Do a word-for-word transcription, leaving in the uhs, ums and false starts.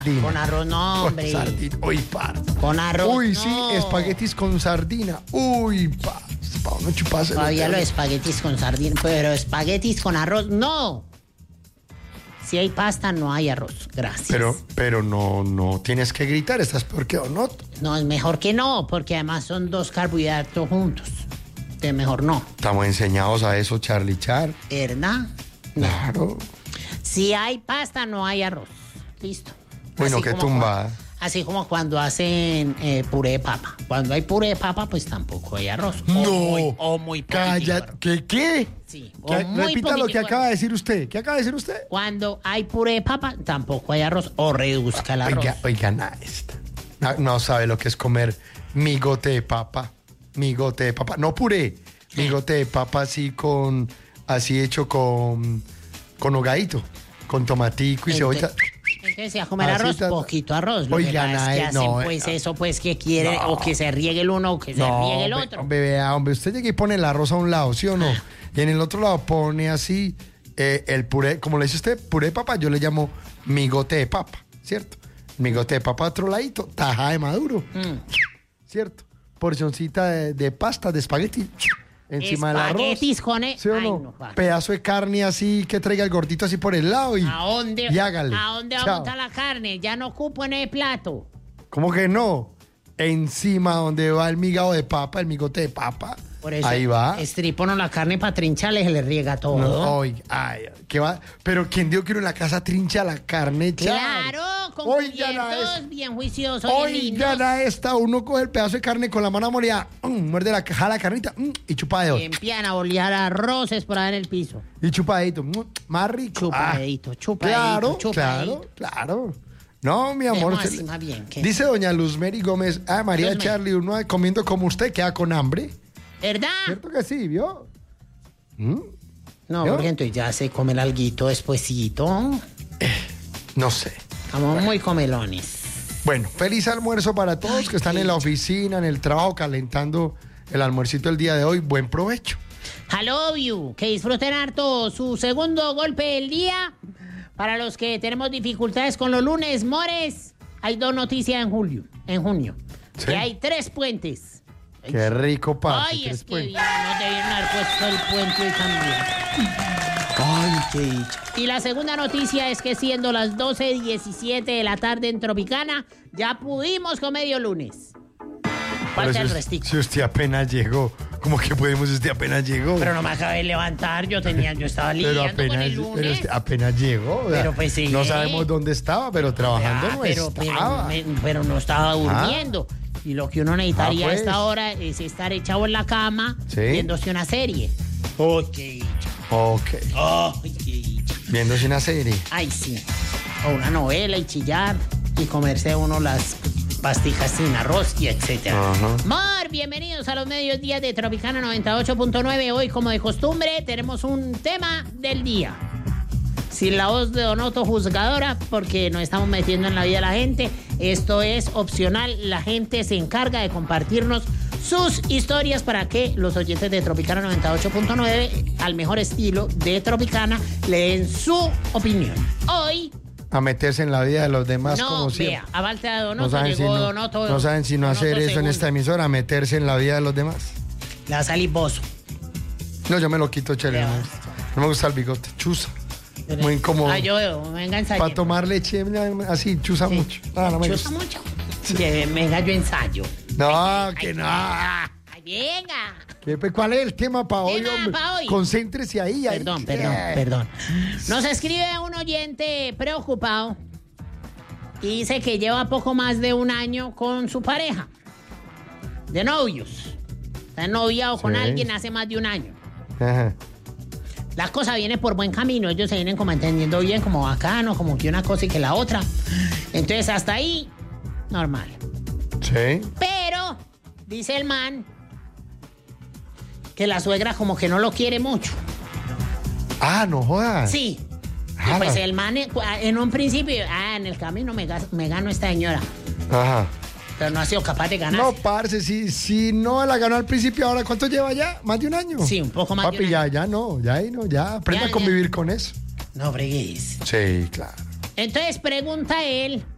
Con arroz no, hombre. Con sardina. Uy, parce. Con arroz Uy, no. sí, espaguetis con sardina. Uy, parce. Para uno chuparse. Todavía los espaguetis con sardina, pero espaguetis con arroz no. Si hay pasta, no hay arroz. Gracias. Pero, pero no, no tienes que gritar, estás peor que Donot. No, es mejor que no, porque además son dos carbohidratos juntos. De mejor no. Estamos enseñados a eso, Charlie Char. ¿Verdad? Claro. Si hay pasta, no hay arroz. Listo. Bueno, Así qué como tumbada. cua- Así como cuando hacen eh, puré de papa. Cuando hay puré de papa, pues tampoco hay arroz. O No. Muy, o muy poquitico Calla. arroz. ¿Qué? ¿Qué? Sí, o ¿Qué? muy Repita lo que poquitico acaba de arroz. decir usted. ¿Qué acaba de decir usted? Cuando hay puré de papa, tampoco hay arroz. O reduzca el arroz. Oiga, oiga, nada, esta. No, no sabe lo que es comer migote de papa. Migote de papa. No puré. Migote de papa así con. Así hecho con. Con hogadito. Con tomatico y Entonces- cebolla. Entonces, si a comer Así arroz, está- poquito arroz. Lo Oiga, que pasa es nada, que hacen, no, pues, eh, eso, pues, que quieren, no. o que se riegue el uno, o que se No, riegue el hombre, otro. hombre, vea, hombre, usted llega y pone el arroz a un lado, ¿sí o no? Y en el otro lado pone así eh, el puré, como le dice usted, puré de papa, yo le llamo migote de papa, ¿cierto? Migote de papa a otro ladito, taja de maduro, Mm. ¿cierto? Porcioncita de, de pasta, de espagueti, encima del arroz. Espaguetis con e- ¿Sí o Ay, no? no, vale. Pedazo de carne así que traiga el gordito así por el lado y, ¿A dónde, y hágale. ¿A dónde va a Chao. montar la carne? Ya no ocupo en el plato. ¿Cómo que no? Encima donde va el migado de papa, el migote de papa. Por eso, Ahí va. estrípono la carne para trincharle, se le riega todo. No, oiga, ay, ¿qué va? Pero ¿quién dijo que uno en la casa trincha la carne? Char? Claro, con Oigan a cubiertos es- bien juiciosos, bien Oigan lindos. a esta, uno coge el pedazo de carne con la mano molida, mm, muerde la jala la carnita mm, y chupa de Y empiezan a bolear arroces por ahí en el piso. Y chupadito, mm, más rico. Chupadito, Ah, chupadito, Claro, chupadito. claro, claro. No, mi amor. Dejemos se- así más bien, ¿qué? Dice doña Luz Mary Gómez, ah, María Luz Mary. Charlie, uno comiendo como usted queda con hambre. ¿Verdad? ¿Cierto que sí, vio? ¿Mm? No, ¿Yo? porque entonces ya se come el alguito despuesito. No sé. Estamos muy comelones. Bueno, feliz almuerzo para todos que están en la oficina, en el trabajo, calentando el almuercito el día de hoy. Buen provecho. Hello you, que disfruten harto su segundo golpe del día. Para los que tenemos dificultades con los lunes, mores, hay dos noticias en julio, en junio. Sí. Que hay tres puentes. Qué rico, parce. Ay, tres es que puentes. bien, no debieron haber puesto el puente hoy también. Ay, qué dicha. Y la segunda noticia es que siendo las doce diecisiete de la tarde en Tropicana, ya pudimos con medio lunes. Pero Falta si el us- restico. Si usted apenas llegó, ¿cómo que podemos si usted apenas llegó? Pero no me acabé de levantar, yo tenía, yo estaba Pero lidiando con apenas, el pero lunes. usted apenas llegó. o sea, Pero pues sí. No sabemos dónde estaba, pero trabajando Ah, no pero, pero, estaba. me- pero no estaba durmiendo. Y lo que uno necesitaría Ah, pues. a esta hora es estar echado en la cama Sí. viéndose una serie. ¡Oh, qué dicha! Ok. ¡Ay, qué dicha! Viéndose una serie. Ay, sí. O una novela y chillar y comerse uno las pasticas sin arroz y etcétera. Ajá. Mar, bienvenidos a los medios días de Tropicana noventa y ocho punto nueve. Hoy, como de costumbre, tenemos un tema del día. Sin la voz de Donoto juzgadora, porque nos estamos metiendo en la vida de la gente. Esto es opcional. La gente se encarga de compartirnos sus historias para que los oyentes de Tropicana noventa y ocho punto nueve, al mejor estilo de Tropicana, le den su opinión. Hoy, A meterse en la vida de los demás no, como vea, siempre. a falta de No Donoto saben, si llegó no, Donoto. no saben si no Donoto hacer eso en segundo. esta emisora, meterse en la vida de los demás. Le va a salir bozo. No, yo me lo quito, Chele. Ya No, basta. no me gusta el bigote. Chusa. Muy incómodo. Ah, yo veo, venga, ensayo. Para tomar leche así, chusa Sí. mucho. No, no me Chusa gusta. mucho. Que venga, yo ensayo. No, que no. Ay, venga. ¿Qué, pues, ¿Cuál es el tema para hoy, Tema hombre? pa' hoy. Concéntrese ahí. ahí. Perdón, ¿Qué? perdón, perdón. Nos escribe un oyente preocupado y dice que lleva poco más de un año con su pareja. De novios. Está noviado con Sí. alguien hace más de un año. Ajá. La cosa viene por buen camino. Ellos se vienen como entendiendo bien, como bacano, como que una cosa y que la otra. Entonces, hasta ahí, normal. Sí. Pero, dice el man, que la suegra como que no lo quiere mucho. Ah, no jodas. Sí. Y Ah, pues la- el man, eh, en un principio, ah, en el camino me, gas- me gano esta señora. Ajá. Pero no ha sido capaz de ganar. No, parce, si, si no la ganó al principio, ahora, ¿cuánto lleva ya? ¿Más de un año? Sí, un poco más de Papi, un ya, año. ya no, ya ahí no, ya aprenda Ya, a convivir con eso. No bregues. Sí, claro. Entonces pregunta él